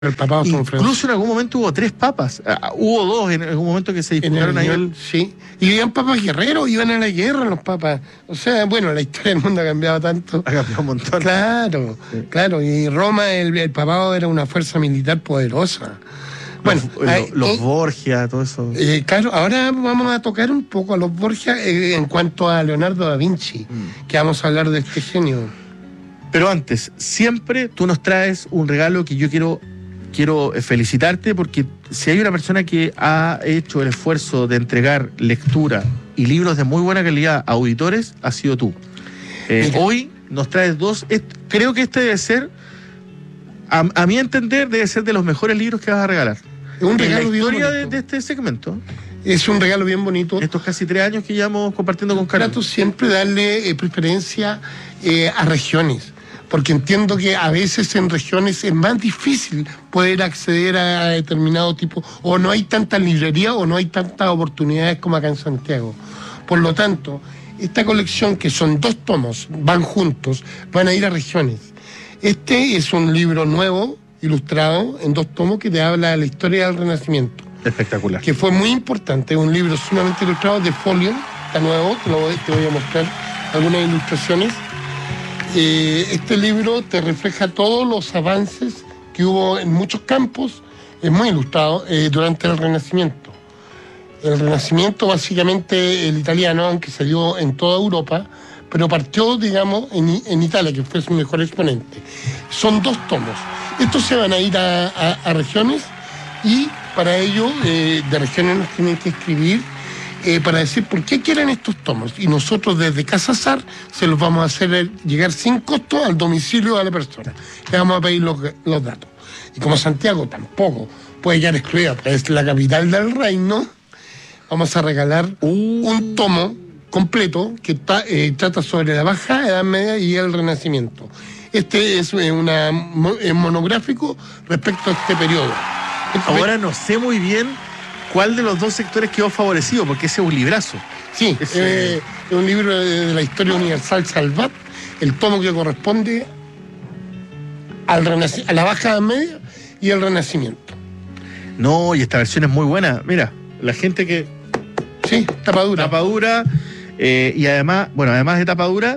El papado incluso en algún momento hubo 3 papas. Hubo 2 en algún momento que se disputaron ahí. Sí, y iban papas guerreros, iban a la guerra los papas. O sea, bueno, la historia del mundo ha cambiado tanto. Ha cambiado un montón. Claro, sí. Claro. Y Roma, el papado era una fuerza militar poderosa. Bueno, los Borgia, todo eso. Claro, ahora vamos a tocar un poco a los Borgia en cuanto a Leonardo da Vinci, que vamos a hablar de este genio. Pero antes, siempre tú nos traes un regalo que yo quiero felicitarte, porque si hay una persona que ha hecho el esfuerzo de entregar lectura y libros de muy buena calidad a auditores, ha sido tú. Hoy nos traes 2. Creo que este debe ser, a mi entender, debe ser de los mejores libros que vas a regalar. Es un regalo en la historia bien bonito de este segmento. Es un regalo bien bonito. Estos casi 3 años que llevamos compartiendo con Carlos. Trato siempre darle preferencia a regiones, porque entiendo que a veces en regiones es más difícil poder acceder a determinado tipo, o no hay tanta librería o no hay tantas oportunidades como acá en Santiago. Por lo tanto, esta colección, que son 2 tomos, van juntos, van a ir a regiones. Este es un libro nuevo, ilustrado, en 2 tomos, que te habla de la historia del Renacimiento. Espectacular. Que fue muy importante, un libro sumamente ilustrado, de folio, está nuevo, te voy a mostrar algunas ilustraciones. Este libro te refleja todos los avances que hubo en muchos campos, es muy ilustrado, durante el Renacimiento. El Renacimiento, básicamente, el italiano, aunque salió en toda Europa, pero partió, digamos, en Italia, que fue su mejor exponente. Son 2 tomos. Estos se van a ir a regiones, y para ello, de regiones nos tienen que escribir para decir por qué quieren estos tomos. Y nosotros desde Casa Sar se los vamos a hacer llegar sin costo al domicilio de la persona. Le vamos a pedir los datos. Y como Santiago tampoco puede quedar excluida, porque es la capital del reino, vamos a regalar un tomo completo que trata sobre la Baja Edad Media y el Renacimiento. Este es un monográfico respecto a este periodo. Ahora no sé muy bien cuál de los 2 sectores quedó favorecido, porque ese es un librazo. Sí, es un libro de la historia universal Salvat, el tomo que corresponde a la Baja Edad Media y el Renacimiento. No, y esta versión es muy buena. Mira, la gente que... Sí, tapadura. Tapadura, y además de tapadura...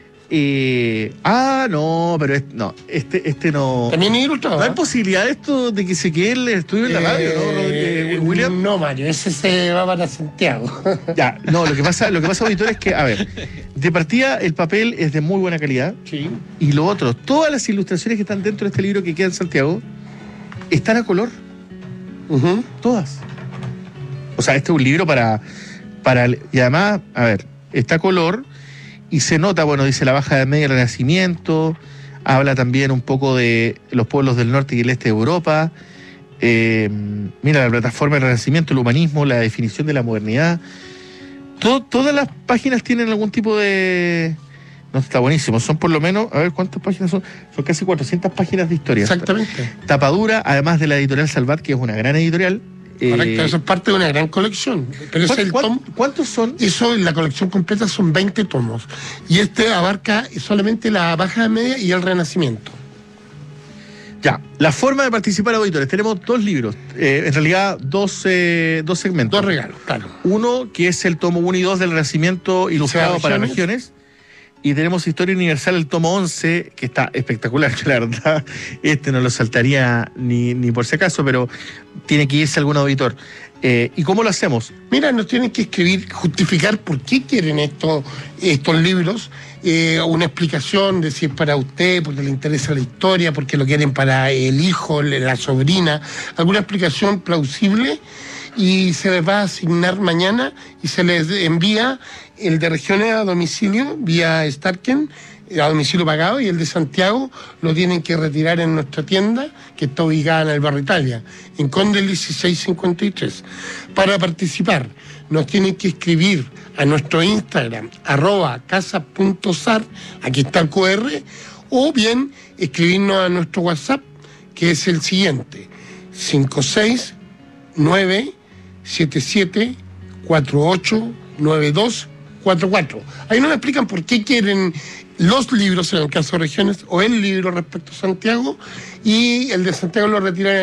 no, pero este no. También es ilustrado. ¿No hay posibilidad de esto de que se quede el estudio en la radio, no, William? No, Mario, ese se va para Santiago. Ya, no, lo que pasa, auditor, es que, a ver, de partida el papel es de muy buena calidad. Sí. Y lo otro, todas las ilustraciones que están dentro de este libro que queda en Santiago están a color. Uh-huh. Todas. O sea, este es un libro para y además, a ver, está a color. Y se nota, dice la Baja Edad Media y el Renacimiento, habla también un poco de los pueblos del norte y el este de Europa, mira la plataforma del Renacimiento, el humanismo, la definición de la modernidad. Todas las páginas tienen algún tipo de... No, está buenísimo, son por lo menos, a ver cuántas páginas son casi 400 páginas de historia. Exactamente. Tapadura, además de la editorial Salvat, que es una gran editorial. Correcto, eso es parte de una gran colección. Pero ¿Cuántos son? Eso, en la colección completa son 20 tomos. Y este abarca solamente la Baja Edad Media y el Renacimiento. Ya, la forma de participar, auditores. Tenemos 2 libros, en realidad 2 segmentos. 2 regalos, claro. Uno, que es el tomo 1 y 2 del Renacimiento ilustrado para regiones. Y tenemos Historia Universal, el tomo 11, que está espectacular, la verdad. No lo saltaría ni por si acaso, pero tiene que irse algún auditor. ¿Y cómo lo hacemos? Mira, nos tienen que escribir, justificar por qué quieren estos libros, una explicación de si es para usted, porque le interesa la historia, porque lo quieren para el hijo, la sobrina, alguna explicación plausible, y se les va a asignar mañana y se les envía el de regiones a domicilio vía Starken, a domicilio pagado, y el de Santiago lo tienen que retirar en nuestra tienda, que está ubicada en el barrio Italia, en Conde 1653. Para participar nos tienen que escribir a nuestro Instagram, @casa.sar, aquí está el QR, o bien escribirnos a nuestro WhatsApp, que es el siguiente: 569-7748-9244. Ahí nos explican por qué quieren los libros en el caso de regiones o el libro respecto a Santiago, y el de Santiago lo retiran